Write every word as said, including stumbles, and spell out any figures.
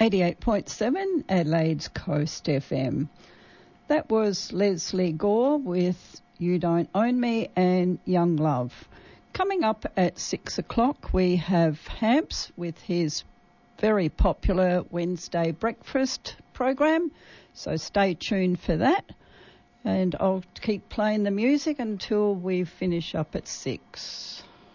eighty-eight point seven Adelaide's Coast F M. That was Leslie Gore with You Don't Own Me and Young Love. Coming up at six o'clock, we have Hamps with his very popular Wednesday breakfast program, so stay tuned for that. And I'll keep playing the music until we finish up at six.